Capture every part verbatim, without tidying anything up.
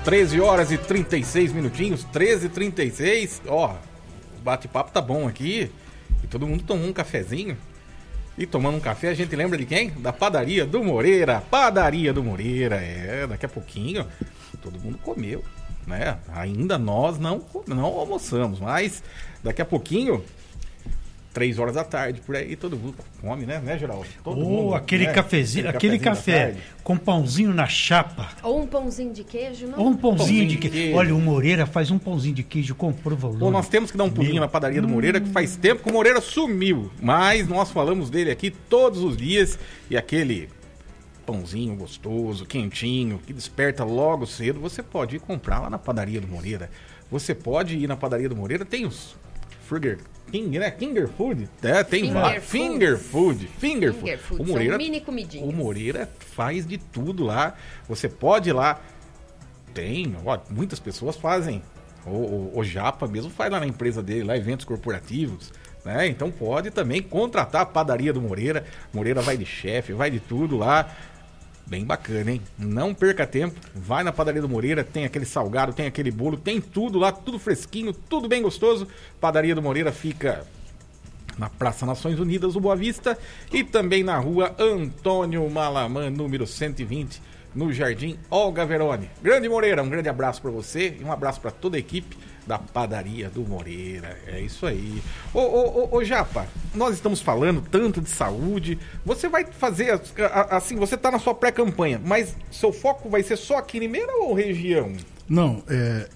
treze horas e trinta e seis minutinhos, treze e trinta e seis. Ó, o bate-papo tá bom aqui. E todo mundo tomou um cafezinho. E tomando um café, a gente lembra de quem? Da Padaria do Moreira. Padaria do Moreira, é, daqui a pouquinho todo mundo comeu, né? Ainda nós não, não almoçamos, mas daqui a pouquinho, três horas da tarde, por aí, todo mundo come, né, né, Geraldo? Todo oh, mundo, aquele né? cafezinho, aquele, aquele café com pãozinho na chapa. Ou um pãozinho de queijo, não? Ou um pãozinho, pãozinho de, de queijo. queijo. Olha, o Moreira faz um pãozinho de queijo com provolone. Bom, nós temos que dar um pulinho Meu. na Padaria do Moreira, que faz tempo que o Moreira sumiu, mas nós falamos dele aqui todos os dias, e aquele pãozinho gostoso, quentinho, que desperta logo cedo, você pode ir comprar lá na Padaria do Moreira. Você pode ir na Padaria do Moreira, tem os Burger King, né? Finger Food? É, tem Finger vários. Finger Food. Finger, Finger Food. Food. O Moreira, São mini comidinhas. o Moreira faz de tudo lá. Você pode ir lá. Tem, ó, muitas pessoas fazem. O, o, o Japa mesmo faz lá na empresa dele, lá eventos corporativos. Né? Então pode também contratar a Padaria do Moreira. Moreira vai de chefe, vai de tudo lá. Bem bacana, hein? Não perca tempo, vai na Padaria do Moreira, tem aquele salgado, tem aquele bolo, tem tudo lá, tudo fresquinho, tudo bem gostoso. Padaria do Moreira fica na Praça Nações Unidas, do Boa Vista, e também na rua Antônio Malamã, número cento e vinte, no Jardim Olga Veroni. Grande Moreira, um grande abraço para você e um abraço para toda a equipe da Padaria do Moreira. É isso aí. Ô, ô, ô, ô Japa, nós estamos falando tanto de saúde. Você vai fazer, assim, você está na sua pré-campanha, mas seu foco vai ser só aqui em Limeira ou região? Não, é,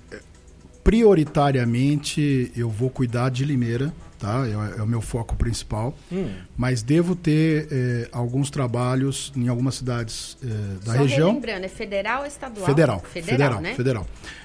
prioritariamente eu vou cuidar de Limeira, tá? É, é o meu foco principal. Hum. Mas devo ter é, alguns trabalhos em algumas cidades é, da Só região. Lembrando, é federal ou estadual? Federal. Federal, Federal, né? Federal.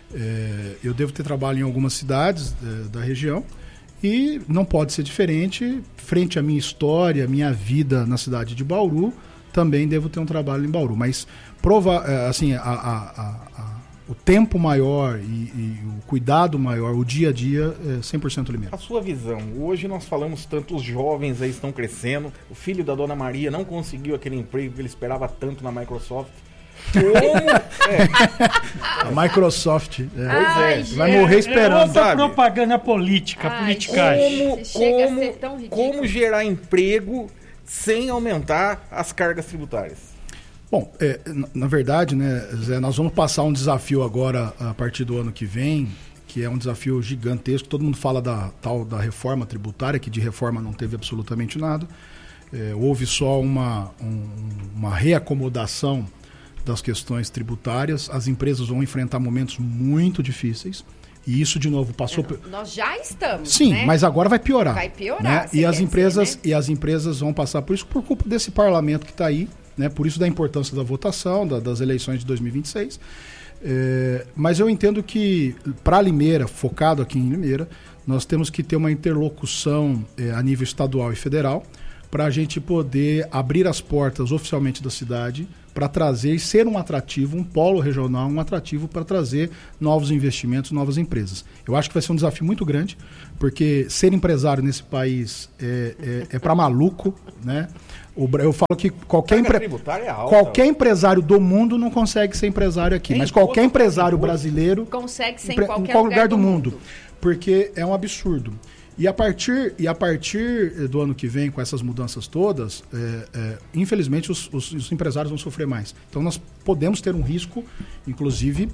É, eu devo ter trabalho em algumas cidades é, da região e não pode ser diferente. Frente à minha história, minha vida na cidade de Bauru, também devo ter um trabalho em Bauru. Mas prova, é, assim, a, a, a, a, o tempo maior e, e o cuidado maior, o dia a dia, é cem por cento Limeira. A sua visão, hoje nós falamos tanto, os jovens aí estão crescendo, o filho da Dona Maria não conseguiu aquele emprego que ele esperava tanto na Microsoft. Como? É. A Microsoft é. Ai, Pois é. Vai morrer esperando. Outra propaganda política, Ai, politicagem. Como, Chega a como, ser tão ridículo. como gerar emprego sem aumentar as cargas tributárias? Bom, é, na, na verdade, né, Zé, nós vamos passar um desafio agora a partir do ano que vem, que é um desafio gigantesco. Todo mundo fala da tal da reforma tributária, que de reforma não teve absolutamente nada. É, houve só uma, um, uma reacomodação das questões tributárias. As empresas vão enfrentar momentos muito difíceis. E isso, de novo, passou... É, não, nós já estamos, Sim, né? mas agora vai piorar. Vai piorar, né? você E, as quer empresas, dizer, né? e as empresas vão passar por isso por culpa desse parlamento que está aí, né? Por isso da importância da votação, da, das eleições de dois mil e vinte e seis. É, mas eu entendo que, para Limeira, focado aqui em Limeira, nós temos que ter uma interlocução é, a nível estadual e federal para a gente poder abrir as portas oficialmente da cidade para trazer e ser um atrativo, um polo regional, um atrativo para trazer novos investimentos, novas empresas. Eu acho que vai ser um desafio muito grande, porque ser empresário nesse país é, é, é para maluco, né? Eu falo que qualquer, empre... é alta, qualquer empresário do mundo não consegue ser empresário aqui, Tem mas qualquer imposto, brasileiro imposto. brasileiro Consegue ser empre... em qualquer, qualquer lugar, lugar do, do mundo, mundo. porque é um absurdo. E a partir, e a partir do ano que vem, com essas mudanças todas, é, é, infelizmente os, os, os empresários vão sofrer mais. Então nós podemos ter um risco, inclusive,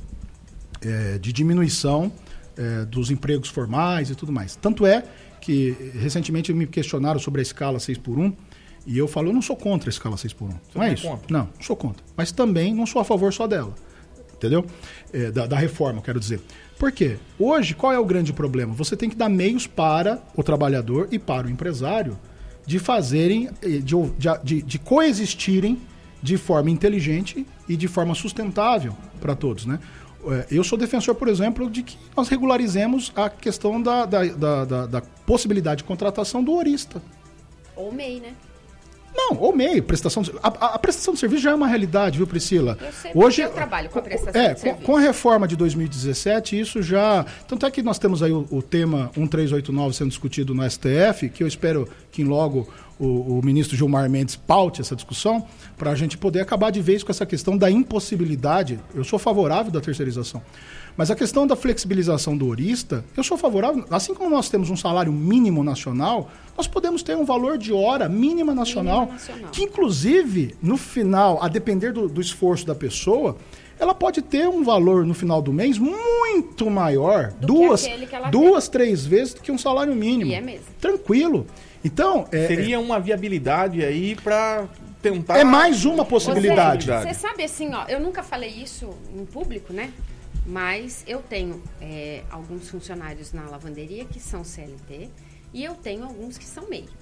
é, de diminuição é, dos empregos formais e tudo mais. Tanto é que recentemente me questionaram sobre a escala seis por um, e eu falo, eu não sou contra a escala seis por um. Você não é não é isso? contra? Não, não sou contra. Mas também não sou a favor só dela. Entendeu? É, da, da reforma, quero dizer. Por quê? Hoje, qual é o grande problema? Você tem que dar meios para o trabalhador e para o empresário de fazerem, de, de, de coexistirem de forma inteligente e de forma sustentável para todos, né? Eu sou defensor, por exemplo, de que nós regularizemos a questão da, da, da, da, da possibilidade de contratação do horista. Ou M E I, né? Não, ou M E I, prestação de, a, a prestação de serviço já é uma realidade, viu, Priscila? Eu sei, Hoje eu trabalho com a prestação é, de com, serviço. com a reforma de dois mil e dezessete, isso já... Tanto é que nós temos aí o, o tema um três oito nove sendo discutido no S T F, que eu espero que em logo o, o ministro Gilmar Mendes paute essa discussão para a gente poder acabar de vez com essa questão da impossibilidade. Eu sou favorável da terceirização, mas a questão da flexibilização do horista, eu sou favorável. Assim como nós temos um salário mínimo nacional, nós podemos ter um valor de hora mínima nacional, Mínima nacional. que inclusive, no final, a depender do, do esforço da pessoa, ela pode ter um valor no final do mês muito maior, Do duas, que aquele que ela duas três vezes do que um salário mínimo. E é mesmo. Tranquilo. Então, é, Seria uma viabilidade aí para tentar... é mais uma possibilidade. Você, você sabe assim, ó, eu nunca falei isso em público, né? Mas eu tenho é, alguns funcionários na lavanderia que são C L T e eu tenho alguns que são M E I.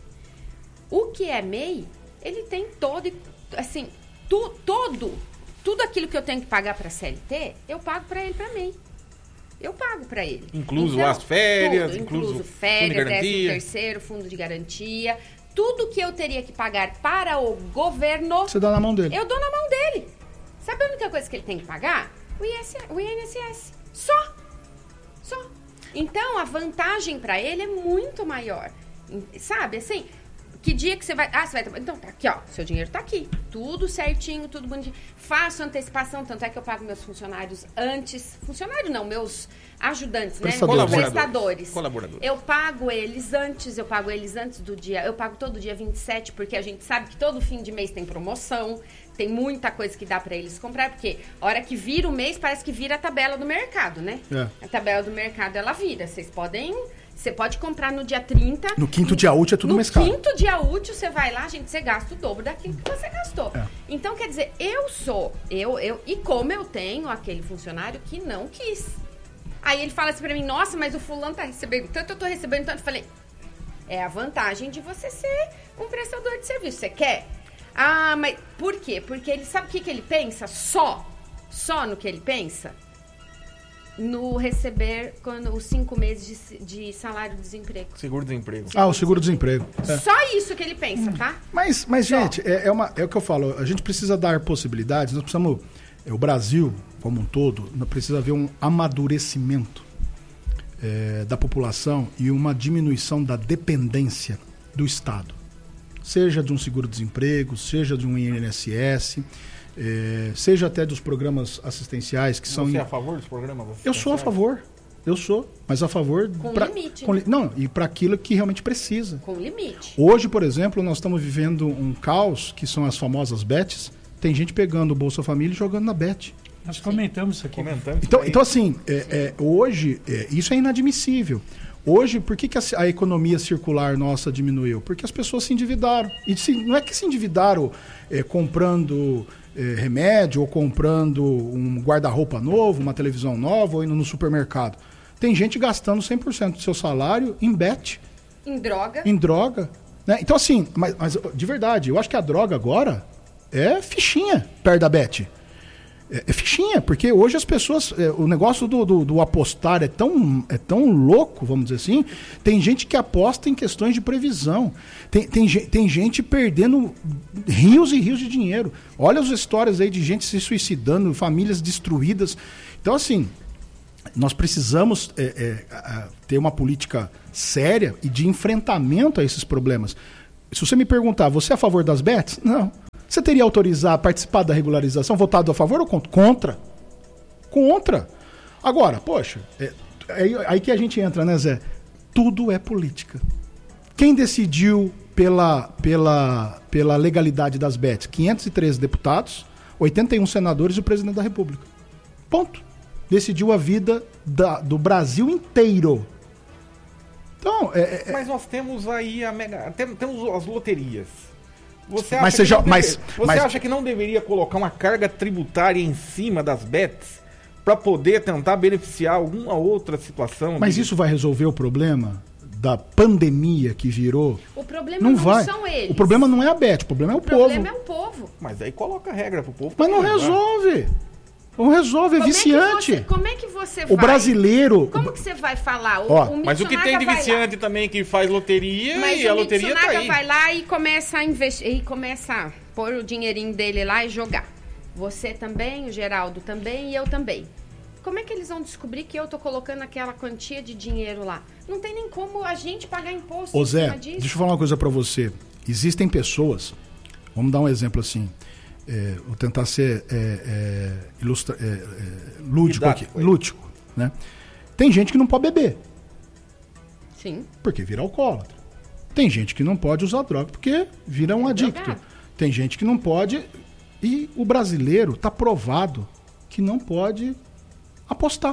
O que é M E I, ele tem todo, assim, tu, todo, tudo aquilo que eu tenho que pagar para C L T, eu pago para ele, para M E I. Eu pago para ele. Incluso Então, as férias, tudo, incluso incluso fundo de férias, décimo garantia. terceiro, fundo de garantia, tudo que eu teria que pagar para o governo, Você dá na mão dele. eu dou na mão dele. Sabe a única coisa que ele tem que pagar? O I S, o I N S S. Só. Só. Então, a vantagem para ele é muito maior. Sabe, assim, que dia que você vai... Ah, você vai... Então, tá aqui, ó. Seu dinheiro tá aqui. Tudo certinho, tudo bonitinho. Faço antecipação, tanto é que eu pago meus funcionários antes. Funcionário não, meus ajudantes, né? Prestadores. Prestadores. Colaboradores. Eu pago eles antes, eu pago eles antes do dia... Eu pago todo dia vinte e sete, porque a gente sabe que todo fim de mês tem promoção. Tem muita coisa que dá pra eles comprar, porque a hora que vira o mês, parece que vira a tabela do mercado, né? É. A tabela do mercado, ela vira. Vocês podem... Você pode comprar no dia trinta. No quinto dia útil é tudo no mais caro. No quinto dia útil, você vai lá, gente, você gasta o dobro daquilo que você gastou. É. Então, quer dizer, eu sou, eu, eu, e como eu tenho aquele funcionário que não quis. Aí ele fala assim pra mim, nossa, mas o fulano tá recebendo tanto, eu tô recebendo tanto. Eu falei, é a vantagem de você ser um prestador de serviço. Você quer? Ah, mas por quê? Porque ele sabe o que, que ele pensa? Só. Só no que ele pensa? No receber quando, os cinco meses de, de salário-desemprego. Seguro-desemprego. Ah, o seguro-desemprego. É. Só isso que ele pensa, tá? Mas, mas Só. gente, é, é, uma, é o que eu falo. A gente precisa dar possibilidades. Nós precisamos... É, o Brasil, como um todo, nós precisa haver um amadurecimento é, da população e uma diminuição da dependência do Estado. Seja de um seguro-desemprego, seja de um I N S S... É, seja até dos programas assistenciais que são... Você é a favor dos programas assistenciais? Eu sou a favor, eu sou, mas a favor... Com pra, limite, com né? li- Não, e para aquilo que realmente precisa. Com limite. Hoje, por exemplo, nós estamos vivendo um caos, que são as famosas bets. Tem gente pegando o Bolsa Família e jogando na bet. Nós comentamos isso aqui. Comentando Então, isso aí. então assim, é, é, hoje, é, isso é inadmissível. Hoje, por que, que a, a economia circular nossa diminuiu? Porque as pessoas se endividaram. E se, não é que se endividaram é, comprando é, remédio ou comprando um guarda-roupa novo, uma televisão nova ou indo no supermercado. Tem gente gastando cem por cento do seu salário em bet, Em droga. em droga. Né? Então, assim, mas, mas de verdade, eu acho que a droga agora é fichinha perto da bet. É, é fichinha, porque hoje as pessoas... É, o negócio do, do, do apostar é tão, é tão louco, vamos dizer assim. Tem gente que aposta em questões de previsão. Tem, tem, ge- tem gente perdendo rios e rios de dinheiro. Olha as histórias aí de gente se suicidando, famílias destruídas. Então, assim, nós precisamos é, é, a- ter uma política séria e de enfrentamento a esses problemas. Se você me perguntar, você é a favor das bets? Não. Você teria autorizado a participar da regularização, votado a favor ou contra? Contra. Contra. Agora, poxa, é, aí, aí que a gente entra, né, Zé? Tudo é política. Quem decidiu pela, pela, pela legalidade das bets? quinhentos e treze deputados, oitenta e um senadores e o presidente da República. Ponto. Decidiu a vida da, do Brasil inteiro. Então, é, é, Mas nós temos aí a mega... tem- temos as loterias. Você Mas acha, você que, já- não mas- deve- você mas- acha que não deveria colocar uma carga tributária em cima das bets para poder tentar beneficiar alguma outra situação? mas de- isso vai resolver o problema da pandemia que virou? O problema Não não, vai. são eles. O problema não é a Bet, o problema é o, O problema povo. é o povo. Mas aí coloca regra pro povo. Mas não também, resolve. Não resolve, é Como viciante. É que você, como é que você O vai... brasileiro. Como que você vai falar? O, Ó, o Mas o que tem de Mitsunaga vai lá. viciante também que faz loteria Mas e a o loteria tá Mitsunaga aí. vai lá e começa a investir, e começa a pôr o dinheirinho dele lá e jogar. Você também, o Geraldo também e eu também. Como é que eles vão descobrir que eu tô colocando aquela quantia de dinheiro lá? Não tem nem como a gente pagar imposto Ô em Zé, cima disso. deixa eu falar uma coisa pra você. existem pessoas, vamos dar um exemplo assim, é, vou tentar ser é, é, ilustra, é, é, lúdico aqui, lúdico, né? Tem gente que não pode beber. Sim. Porque vira alcoólatra. Tem gente que não pode usar droga porque vira um adicto. Tem gente que não pode... E o brasileiro está provado que não pode apostar.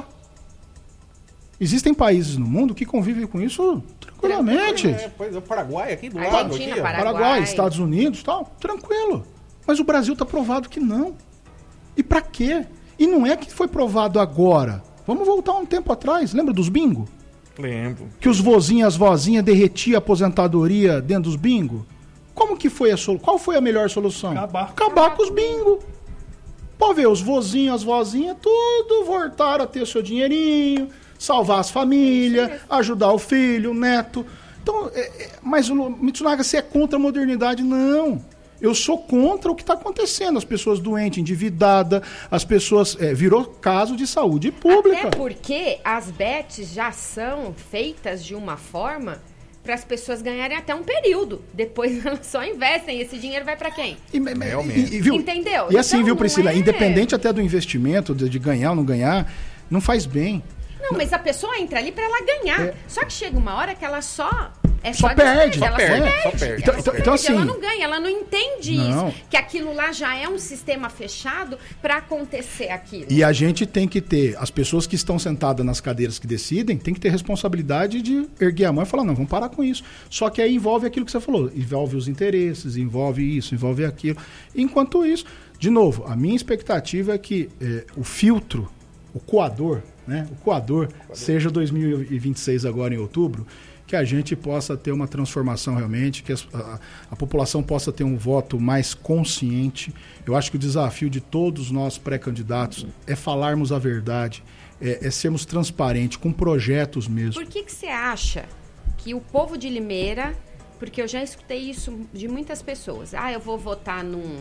Existem países no mundo que convivem com isso tranquilamente. É, pois é, o Paraguai aqui do Argentina, lado. Aqui, ó. Paraguai. Paraguai, Estados Unidos, tal, tranquilo. Mas o Brasil está provado que não. E para quê? E não é que foi provado agora. Vamos voltar um tempo atrás. Lembra dos bingo? Lembro. Que os vozinhos e as vozinhas derretiam a aposentadoria dentro dos bingo? Como que foi a solução? Qual foi a melhor solução? Acabar. Acabar com os bingo. Pode ver, os vozinhos, as vozinhas, tudo voltaram a ter seu dinheirinho, salvar as famílias, ajudar o filho, o neto. Então, é, é, mas o Mitsunaga, você é contra a modernidade? Não. Eu sou contra o que está acontecendo. As pessoas doentes, endividadas, as pessoas... É, virou caso de saúde pública. Até porque as bets já são feitas de uma forma para as pessoas ganharem até um período. Depois elas só investem. Esse dinheiro vai para quem? E, Realmente. e, e, viu? Entendeu? E assim, Então, viu, Priscila? é... Independente até do investimento, de, de ganhar ou não ganhar, não faz bem. Não, mas a pessoa entra ali para ela ganhar. É. Só que chega uma hora que ela só... É Só só perde. despende, ela Só só perde, perde. só perde. Então- Ela então- só então, perde, ela assim- não ganha, ela não entende Não. isso. Que aquilo lá já é um sistema fechado para acontecer aquilo. E a gente tem que ter, as pessoas que estão sentadas nas cadeiras que decidem, tem que ter responsabilidade de erguer a mão e falar, não, vamos parar com isso. Só que aí envolve aquilo que você falou, envolve os interesses, envolve isso, envolve aquilo. Enquanto isso, de novo, a minha expectativa é que eh, o filtro, o coador, né, o coador, seja dois mil e vinte e seis agora em outubro, que a gente possa ter uma transformação realmente, que a, a população possa ter um voto mais consciente. Eu acho que o desafio de todos nós pré-candidatos é falarmos a verdade, é, é sermos transparentes, com projetos mesmo. Por que que você acha que o povo de Limeira, porque eu já escutei isso de muitas pessoas, ah, eu vou votar num...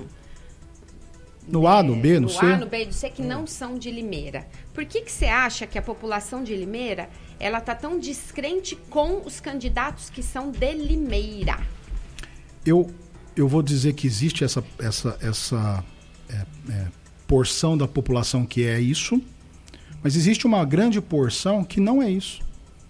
No A, no B, no no C? A, no B, no C, que não são de Limeira. Por que que você acha que a população de Limeira, ela tá tão descrente com os candidatos que são de Limeira? Eu, eu vou dizer que existe essa, essa, essa é, é, porção da população que é isso, mas existe uma grande porção que não é isso.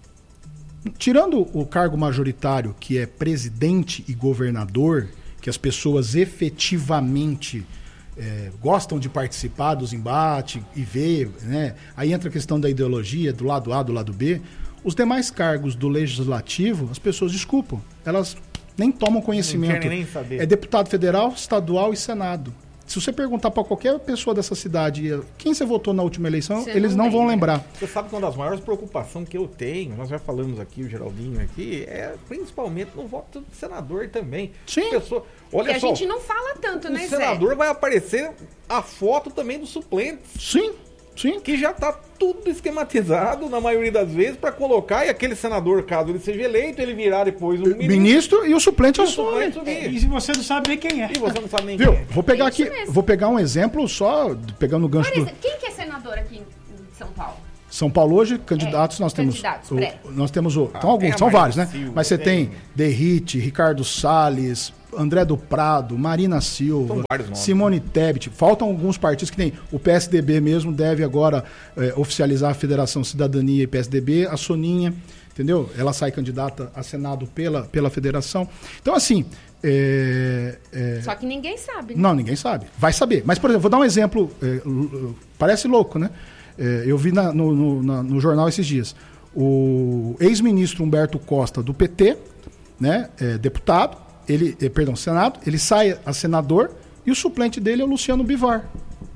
Tirando o cargo majoritário, que é presidente e governador, que as pessoas efetivamente... É, gostam de participar dos embates e ver, né? Aí entra a questão da ideologia, do lado A, do lado B. Os demais cargos do legislativo, as pessoas desculpam, elas nem tomam conhecimento. Não querem nem saber. É deputado federal, estadual e senado. Se você perguntar para qualquer pessoa dessa cidade quem você votou na última eleição, Você eles não não vão lembra. lembrar. Você sabe que uma das maiores preocupações que eu tenho, nós já falamos aqui, o Geraldinho aqui, é principalmente no voto do senador também. Sim. Pessoa, olha E a só, gente não fala tanto, o né, Zé? senador vai aparecer a foto também dos suplentes, Sim, sim. que já está tudo esquematizado na maioria das vezes para colocar, e aquele senador, caso ele seja eleito, ele virar depois o ministro, Ministro e o suplente e o assume. suplente assumir. E se você não sabe nem quem é? E você não sabe nem Viu? quem é. Vou pegar É isso aqui, mesmo. vou pegar um exemplo só, pegando o gancho Por do exemplo, quem que é senador aqui em São Paulo? São Paulo hoje, candidatos, É, nós temos candidatos, o, pré. nós temos o, Ah, são alguns, tem a são Marina vários, né? Silva, Mas você tem, tem Derrite, Ricardo Salles, André do Prado, Marina Silva, São vários nomes. Simone Tebet. Faltam alguns partidos que tem. O P S D B mesmo deve agora eh, oficializar a Federação Cidadania e P S D B, a Soninha, entendeu? Ela sai candidata a Senado pela, pela federação. Então, assim, é, é, Só que ninguém sabe, né? não, ninguém sabe. Vai saber. Mas, por exemplo, vou dar um exemplo. é, l- l- parece louco, né? É, eu vi na- no, no- na- no jornal esses dias. O ex-ministro Humberto Costa, do P T, né, é, deputado, ele, é, perdão, Senado, ele sai a senador e o suplente dele é o Luciano Bivar.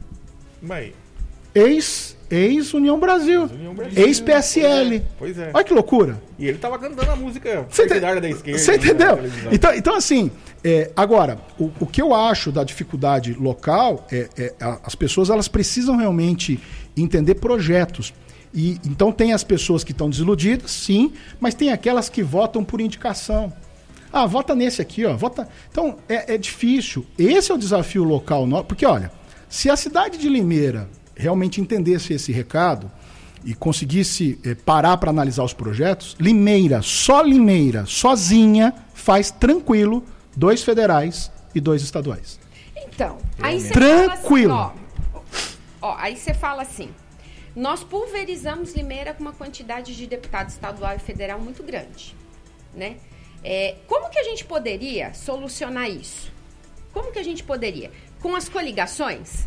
Mas, Ex, ex-União Brasil. União Brasil. Ex-P S L. Pois é. Olha que loucura. E ele tava cantando a música Você ente- partidária da esquerda. Você né, entendeu? na televisão. Então, então assim, é, agora, o, o que eu acho da dificuldade local é, é a- as pessoas elas precisam realmente entender projetos. E então tem as pessoas que estão desiludidas, sim, mas tem aquelas que votam por indicação. Ah, vota nesse aqui, ó. Vota. Então, é, é difícil. Esse é o desafio local, no- porque, olha, se a cidade de Limeira realmente entendesse esse recado e conseguisse eh, parar para analisar os projetos, Limeira, só Limeira, sozinha, faz tranquilo dois federais e dois estaduais. Então, aí você Tranquilo. fala assim, ó, ó, aí você fala assim, nós pulverizamos Limeira com uma quantidade de deputado estadual e federal muito grande, né? É, como que a gente poderia solucionar isso? Como que a gente poderia? Com as coligações?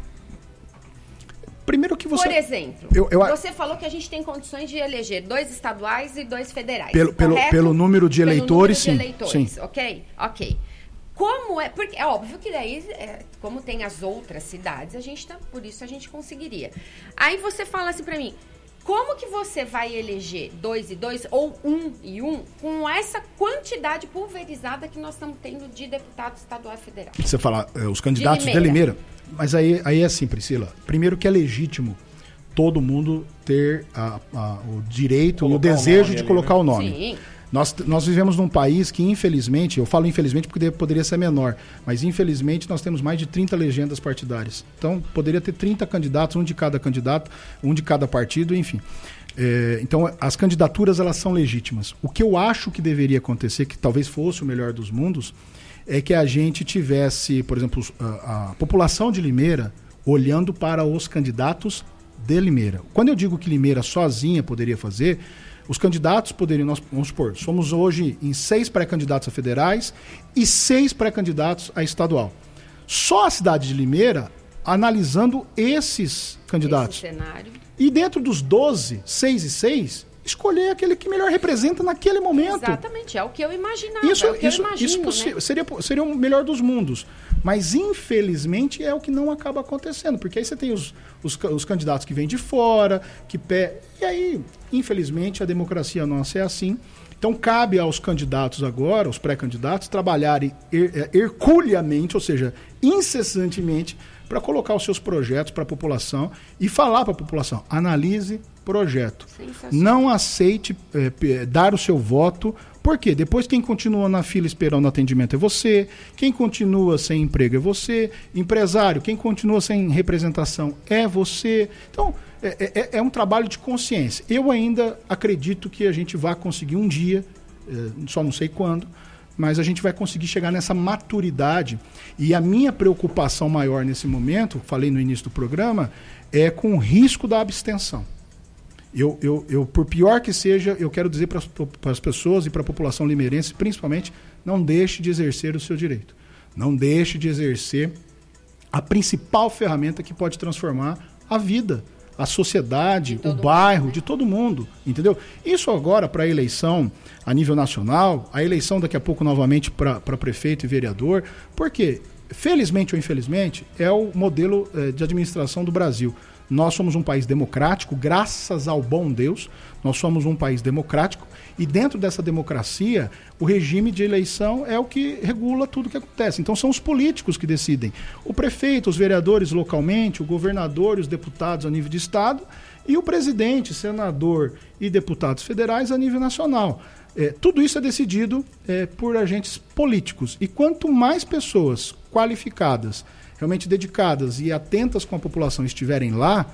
Primeiro que você... Por exemplo, eu, eu, você falou que a gente tem condições de eleger dois estaduais e dois federais, Pelo, pelo, pelo número de eleitores, pelo sim. número de eleitores, sim. ok? Ok. Como é... Porque é óbvio que daí, é, como tem as outras cidades, a gente tá, por isso a gente conseguiria. Aí você fala assim pra mim, como que você vai eleger dois e dois, ou um e um, com essa quantidade pulverizada que nós estamos tendo de deputado estadual e federal? Você fala, é, os candidatos de Limeira. Limeira. De Limeira. Mas aí, aí é assim, Priscila. Primeiro que é legítimo todo mundo ter a, a, o direito, colocar o desejo o de ali, colocar né? o nome. Sim. Nós, nós vivemos num país que, infelizmente, eu falo infelizmente porque poderia ser menor, mas infelizmente nós temos mais de trinta legendas partidárias. Então, poderia ter trinta candidatos, um de cada candidato, um de cada partido, enfim. É, então, as candidaturas, elas são legítimas. O que eu acho que deveria acontecer, que talvez fosse o melhor dos mundos, é que a gente tivesse, por exemplo, a, a população de Limeira olhando para os candidatos de Limeira. Quando eu digo que Limeira sozinha poderia fazer, os candidatos poderiam, nós, vamos supor, somos hoje em seis pré-candidatos a federais e seis pré-candidatos a estadual. Só a cidade de Limeira, analisando esses candidatos. Esse cenário. E dentro dos doze, seis e seis, escolher aquele que melhor representa naquele momento. Exatamente, é o que eu imaginava. Isso, é o que isso, eu imagino, isso né? seria, seria o melhor dos mundos. Mas, infelizmente, é o que não acaba acontecendo. Porque aí você tem os, os, os candidatos que vêm de fora, que pé. E aí, infelizmente, a democracia nossa é assim. Então, cabe aos candidatos agora, aos pré-candidatos, trabalharem her, herculeamente, ou seja, incessantemente, para colocar os seus projetos para a população e falar para a população, analise projeto. Não aceite é, dar o seu voto, porque depois quem continua na fila esperando atendimento é você, quem continua sem emprego é você, empresário, quem continua sem representação é você. Então, é, é, é um trabalho de consciência. Eu ainda acredito que a gente vai conseguir um dia, é, só não sei quando, mas a gente vai conseguir chegar nessa maturidade. E a minha preocupação maior nesse momento, falei no início do programa, é com o risco da abstenção. Eu, eu, eu, por pior que seja, eu quero dizer para as pessoas e para a população limeirense, principalmente, não deixe de exercer o seu direito. Não deixe de exercer a principal ferramenta que pode transformar a vida, a sociedade, o bairro, mundo, né? De todo mundo, entendeu? Isso agora para a eleição a nível nacional, a eleição daqui a pouco novamente para prefeito e vereador, porque, felizmente ou infelizmente, é o modelo eh, de administração do Brasil. Nós somos um país democrático, graças ao bom Deus, nós somos um país democrático e dentro dessa democracia, o regime de eleição é o que regula tudo o que acontece. Então são os políticos que decidem. O prefeito, os vereadores localmente, o governador e os deputados a nível de estado e o presidente, senador e deputados federais a nível nacional. É, tudo isso é decidido é, por agentes políticos. E quanto mais pessoas qualificadas, realmente dedicadas e atentas com a população estiverem lá,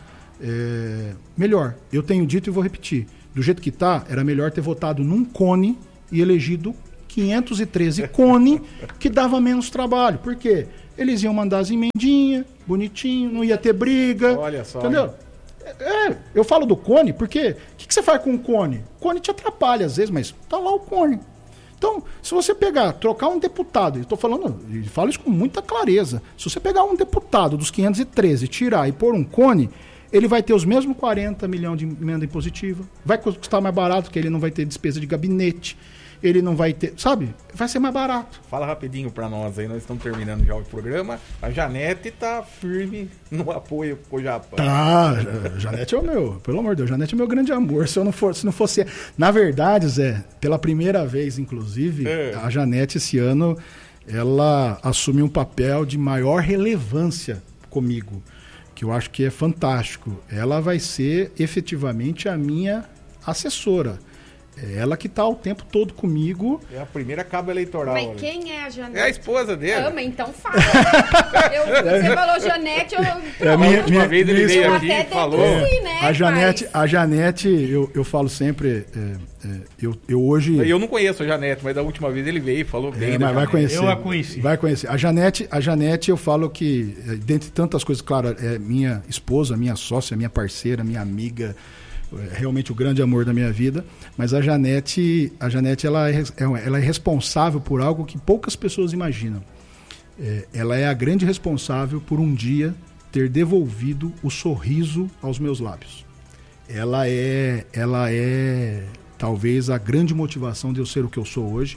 é, melhor. Eu tenho dito e vou repetir. Do jeito que está, era melhor ter votado num cone e elegido quinhentos e treze cone, que dava menos trabalho. Por quê? Eles iam mandar as emendinhas, bonitinho, não ia ter briga. Olha só. Entendeu? É, eu falo do cone porque o que, que você faz com o cone? O cone te atrapalha às vezes, mas tá lá o cone. Então, se você pegar, trocar um deputado, eu estou falando, e falo isso com muita clareza, se você pegar um deputado dos quinhentos e treze, tirar e pôr um cone, ele vai ter os mesmos quarenta milhões de emenda impositiva, vai custar mais barato, porque ele não vai ter despesa de gabinete, ele não vai ter, sabe? Vai ser mais barato. Fala rapidinho para nós aí, nós estamos terminando já o programa. A Janete tá firme no apoio com o Japão. Tá, a Janete é o meu, pelo amor de Deus, Janete é o meu grande amor. Se eu não for, se não fosse, na verdade, Zé, pela primeira vez, inclusive, é. a Janete esse ano, ela assume um papel de maior relevância comigo, que eu acho que é fantástico. Ela vai ser efetivamente a minha assessora. É ela que está o tempo todo comigo. É a primeira cabo eleitoral. Mas ali. quem é a Janete? É a esposa dele. Ama, então fala. eu, você falou Janete, eu... É a minha, Uma minha, vez ele minha veio eu aqui até e falou. deduzi, né, A Janete, mas... a Janete eu, eu falo sempre, é, é, eu, eu hoje... Eu não conheço a Janete, mas da última vez ele veio e falou bem É, da mas vai Janete. conhecer. Eu a conheci. Vai conhecer. A Janete, a Janete, eu falo que, é, dentre tantas coisas, claro, é minha esposa, minha sócia, minha parceira, minha amiga, é realmente o grande amor da minha vida, mas a Janete, a Janete ela, é, ela é responsável por algo que poucas pessoas imaginam. É, ela é a grande responsável por um dia ter devolvido o sorriso aos meus lábios. Ela é, ela é talvez a grande motivação de eu ser o que eu sou hoje.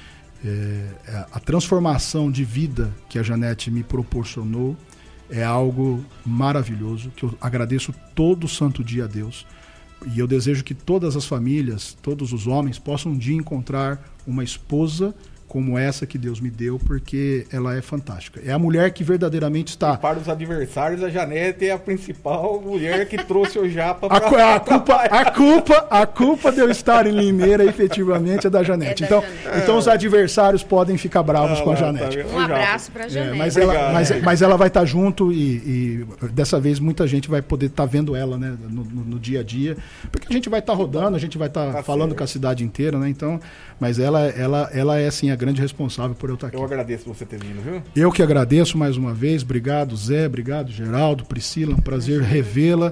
É, a transformação de vida que a Janete me proporcionou é algo maravilhoso, que eu agradeço todo santo dia a Deus. E eu desejo que todas as famílias, todos os homens, possam um dia encontrar uma esposa como essa que Deus me deu, porque ela é fantástica. É a mulher que verdadeiramente está... E para os adversários, a Janete é a principal mulher que trouxe o Japa A, pra... cu- a, culpa, a, culpa, a culpa de eu estar em Limeira, efetivamente, é da Janete. É da então, Janete. então os adversários podem ficar bravos Ah, com a lá, tá Janete. vendo? Um abraço pra É, Janete. mas, Obrigado, ela, mas, Janete. mas ela vai estar junto e, e dessa vez muita gente vai poder estar vendo ela, né, no, no- no dia a dia, porque a gente vai estar rodando, a gente vai estar Tá falando certo. com a cidade inteira, né? Então, mas ela, ela, ela é assim a grande responsável por eu estar aqui. Eu agradeço você ter vindo, viu? Eu que agradeço mais uma vez. Obrigado, Zé. Obrigado, Geraldo, Priscila. Um prazer revê-la.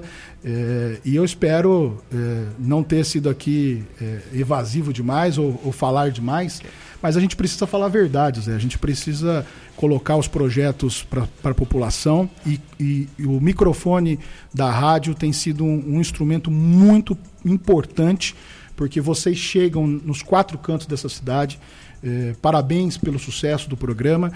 É, e eu espero é, não ter sido aqui é, evasivo demais ou, ou falar demais. Mas a gente precisa falar a verdade, Zé. A gente precisa colocar os projetos para a população. E, e- e o microfone da rádio tem sido um, um instrumento muito importante, porque vocês chegam nos quatro cantos dessa cidade. Eh, parabéns pelo sucesso do programa.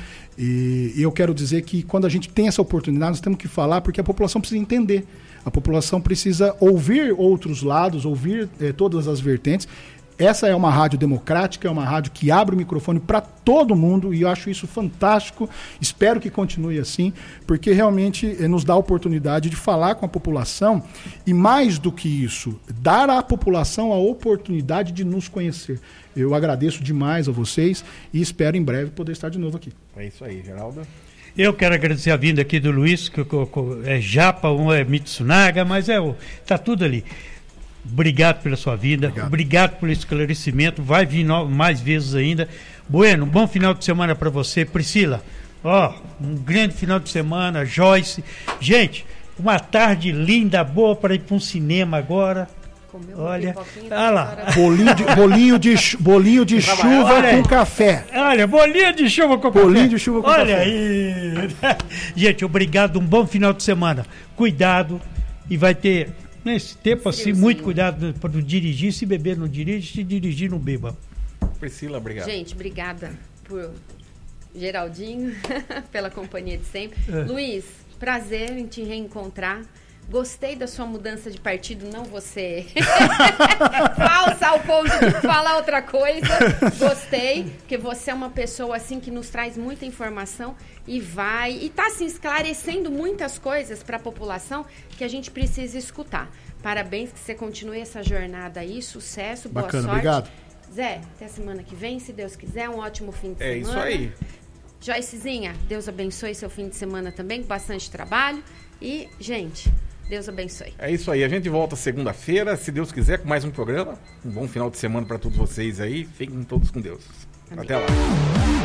E, e eu quero dizer que quando a gente tem essa oportunidade, nós temos que falar, porque a população precisa entender. A população precisa ouvir outros lados, ouvir eh, todas as vertentes. Essa é uma rádio democrática, é uma rádio que abre o microfone para todo mundo e eu acho isso fantástico. Espero que continue assim, porque realmente eh, nos dá a oportunidade de falar com a população e, mais do que isso, dar à população a oportunidade de nos conhecer. Eu agradeço demais a vocês e espero em breve poder estar de novo aqui. É isso aí, Geraldo. Eu quero agradecer a vinda aqui do Luiz, que que- que é Japa, um é Mitsunaga, mas é o, tá tudo ali. Obrigado pela sua vinda, Obrigado. obrigado pelo esclarecimento, vai vir no- mais vezes ainda. Bueno, bom final de semana para você, Priscila. Ó, um grande final de semana, Joyce. Gente, uma tarde linda, boa para ir para um cinema agora. Comeu uma Olha, pipoquinha, olha lá. agora- Bolinho de, bolinho de, chu- bolinho de chuva Olha aí. com café. Olha, bolinha de chuva com Bolinho café. de chuva com Olha café. aí. Gente, obrigado, um bom final de semana. Cuidado e vai ter, nesse tempo assim, Friozinho. muito cuidado para não dirigir. Se beber, não dirige. Se dirigir, não beba. Priscila, obrigado. Gente, obrigada por Geraldinho, pela companhia de sempre. É. Luiz, prazer em te reencontrar. Gostei da sua mudança de partido, não você falsa ao ponto de falar outra coisa. Gostei, porque você é uma pessoa assim que nos traz muita informação e vai e está se esclarecendo muitas coisas para a população que a gente precisa escutar. Parabéns, que você continue essa jornada aí, sucesso, boa Bacana, sorte. obrigado. Zé, até semana que vem, se Deus quiser, um ótimo fim de É semana. isso aí. Joycezinha, Deus abençoe seu fim de semana também, com bastante trabalho. E, gente, Deus abençoe. É isso aí. A gente volta segunda-feira, se Deus quiser, com mais um programa. Um bom final de semana para todos vocês aí. Fiquem todos com Deus. Amém. Até lá.